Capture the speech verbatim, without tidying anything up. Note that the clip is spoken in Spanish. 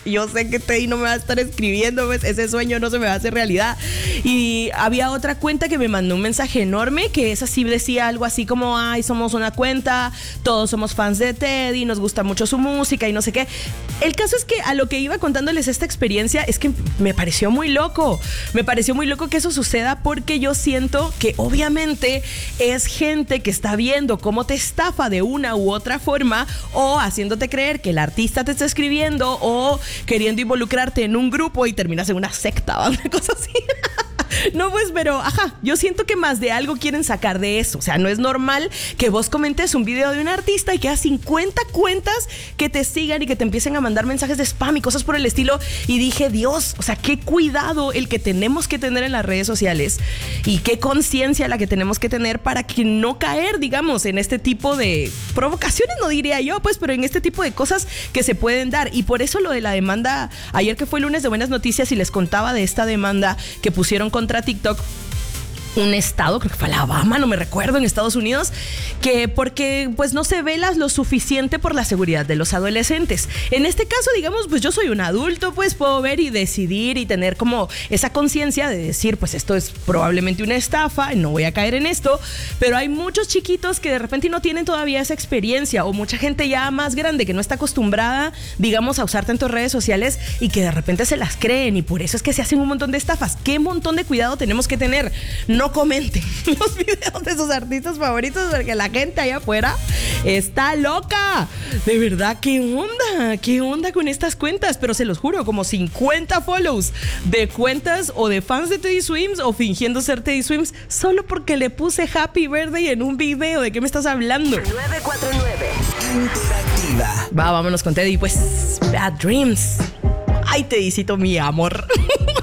yo sé que Teddy no me va a estar escribiendo, pues ese sueño no se me va a hacer realidad. Y había otra cuenta que me mandó un mensaje enorme, que esa sí decía algo así como, ay, somos una cuenta, todos somos fans de Teddy, nos gusta mucho su música y no sé qué. El caso es que a lo que iba contándoles esta experiencia es que me pareció muy loco, me pareció muy loco que eso suceda, porque yo siento que obviamente es gente que está viendo cómo te estafa de una u otra forma, o haciéndote creer que el artista te está escribiendo, o queriendo involucrarte en un grupo y terminas en una secta o una cosa así. No, pues, pero, ajá, yo siento que más de algo quieren sacar de eso. O sea, no es normal que vos comentes un video de un artista y que haya cincuenta cuentas que te sigan y que te empiecen a mandar mensajes de spam y cosas por el estilo. Y dije, Dios, o sea, qué cuidado el que tenemos que tener en las redes sociales y qué conciencia la que tenemos que tener para que no caer, digamos, en este tipo de provocaciones, no diría yo, pues, pero en este tipo de cosas que se pueden dar. Y por eso lo de la demanda, ayer que fue lunes de Buenas Noticias y les contaba de esta demanda que pusieron contra TikTok, un estado, creo que fue Alabama, no me recuerdo, en Estados Unidos, que porque pues no se vela lo suficiente por la seguridad de los adolescentes. En este caso, digamos, pues yo soy un adulto, pues puedo ver y decidir y tener como esa conciencia de decir, pues esto es probablemente una estafa, no voy a caer en esto, pero hay muchos chiquitos que de repente no tienen todavía esa experiencia, o mucha gente ya más grande que no está acostumbrada, digamos, a usar tantas redes sociales y que de repente se las creen, y por eso es que se hacen un montón de estafas. ¿Qué montón de cuidado tenemos que tener? No comenten los videos de sus artistas favoritos, porque la gente allá afuera está loca. De verdad, ¿qué onda? ¿Qué onda con estas cuentas? Pero se los juro, como cincuenta follows de cuentas o de fans de Teddy Swims o fingiendo ser Teddy Swims solo porque le puse Happy Birthday en un video. ¿De qué me estás hablando? nueve cuatro nueve Interactiva. Va, vámonos con Teddy, pues. Bad Dreams. Ay, Teddycito, mi amor.